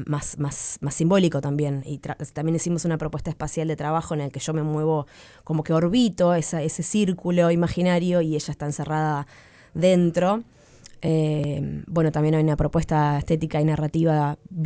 más simbólico también. Y también hicimos una propuesta espacial de trabajo en el que yo me muevo, como que orbito ese círculo imaginario y ella está encerrada dentro. Bueno, también hay una propuesta estética y narrativa